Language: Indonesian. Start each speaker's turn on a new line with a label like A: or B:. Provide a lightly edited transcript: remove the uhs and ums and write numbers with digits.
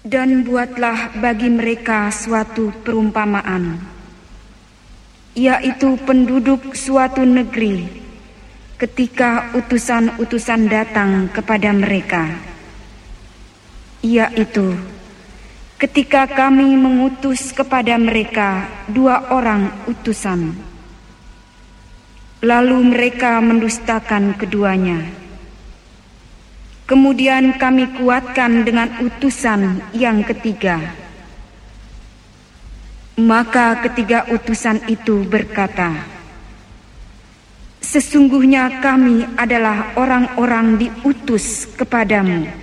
A: Dan buatlah bagi mereka suatu perumpamaan, yaitu penduduk suatu negeri ketika utusan-utusan datang kepada mereka, yaitu ketika kami mengutus kepada mereka 2 orang utusan, lalu mereka mendustakan keduanya. Kemudian kami kuatkan dengan utusan yang ketiga. Maka ketiga utusan itu berkata, sesungguhnya kami adalah orang-orang diutus kepadamu.